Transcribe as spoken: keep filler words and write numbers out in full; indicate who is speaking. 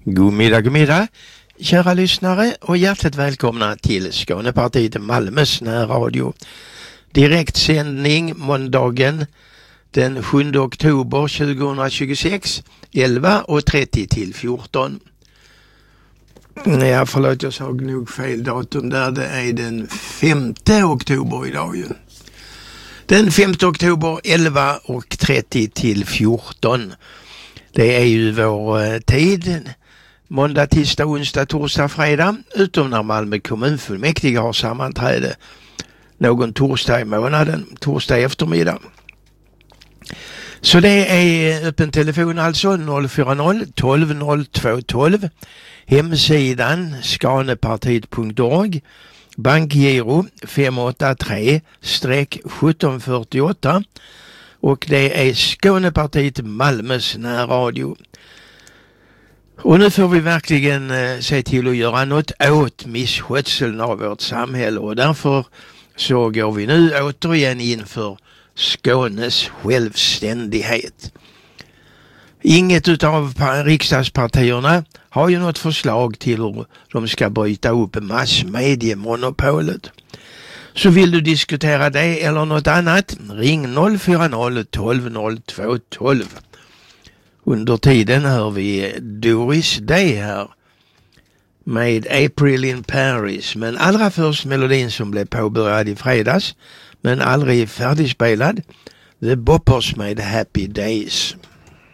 Speaker 1: God middag, god middag, kära lyssnare, och hjärtligt välkomna till Skånepartiet Malmös närradio. Direktsändning måndagen den sjunde oktober tjugohundratjugosex, elva och trettio till fjorton. Ja, förlåt, jag sa nog fel datum där. Det är den femte oktober idag ju. Den femte oktober, elva och trettio till fjorton. Det är ju vår eh, tid. Måndag, tisdag, onsdag, torsdag, fredag. Utom när Malmö kommunfullmäktige har sammanträde. Någon torsdag i månaden. Torsdag eftermiddag. Så det är öppen telefon alltså noll fyra noll tolv noll två tolv. Hemsidan skanepartiet punkt org. Bankgiro fem åtta tre sjutton fyrtioåtta. Och det är Skånepartiet Malmös närradio. Och nu får vi verkligen eh, se till att göra något åt misskötseln av vårt samhälle. Och därför så går vi nu återigen inför Skånes självständighet. Inget utav riksdagspartierna har ju något förslag till hur de ska bryta upp massmediemonopolet. Så vill du diskutera det eller något annat, ring noll fyra noll tolv noll två tolv. Under tiden hör vi Doris Day här med April in Paris. Men allra först melodin som blev påbörjad i fredags men aldrig färdigspelad. The Boppers med Happy Days.